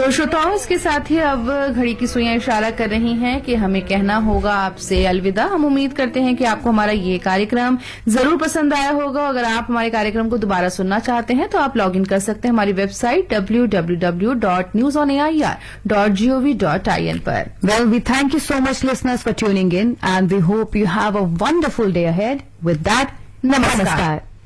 तो श्रोताओं, इसके साथ ही अब घड़ी की सुइयां इशारा कर रही हैं कि हमें कहना होगा आपसे अलविदा। हम उम्मीद करते हैं कि आपको हमारा ये कार्यक्रम जरूर पसंद आया होगा। अगर आप हमारे कार्यक्रम को दोबारा सुनना चाहते हैं तो आप लॉग इन कर सकते हैं हमारी वेबसाइट www.newsonair.gov.in पर। Well, we thank you so much, listeners, for tuning in, and we hope you have a wonderful day ahead. With that, namaskar.